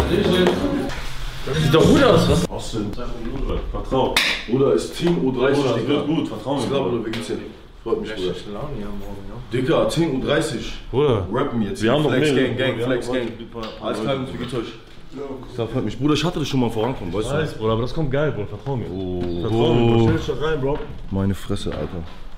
Das sieht doch gut aus, was? Was denn? Vertrau. Bruder, ist Team U30. Bruder, das wird gut, vertrau mir. Bruder, wie geht's dir? Freut mich, Bruder. Dicker, Team U30. Bruder. Rappen jetzt. Wir haben noch Flex mehr. Gang, Flex Gang. Alles klar, wie geht's euch? Das freut mich. Bruder, ich hatte das schon mal vorankommen, weißt du? Bruder, aber das kommt geil, Bruder, vertrau mir. Oh. Vertrau mir, Bro. Stell dich da rein, Bro. Meine Fresse, Alter.